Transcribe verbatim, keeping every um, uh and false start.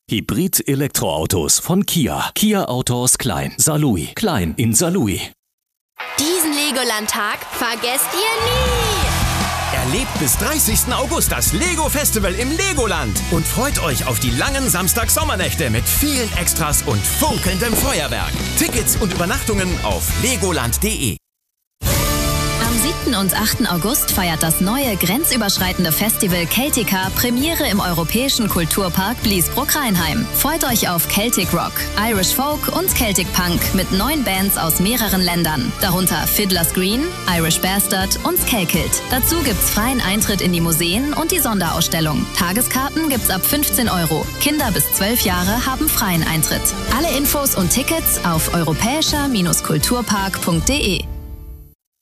Hybrid-Elektroautos von Kia. Kia Autos Klein. Saarlouis. Klein in Saarlouis. Diesen Legoland-Tag vergesst ihr nie! Erlebt bis dreißigsten August das Lego-Festival im Legoland und freut euch auf die langen Samstag-Sommernächte mit vielen Extras und funkelndem Feuerwerk. Tickets und Übernachtungen auf legoland punkt de. Am siebten und achten August feiert das neue grenzüberschreitende Festival Celtica Premiere im Europäischen Kulturpark Bliesbruck-Rheinheim. Freut euch auf Celtic Rock, Irish Folk und Celtic Punk mit neun Bands aus mehreren Ländern. Darunter Fiddler's Green, Irish Bastard und Skelkilt. Dazu gibt's freien Eintritt in die Museen und die Sonderausstellung. Tageskarten gibt's ab fünfzehn Euro. Kinder bis zwölf Jahre haben freien Eintritt. Alle Infos und Tickets auf europäischer Kulturpark punkt de.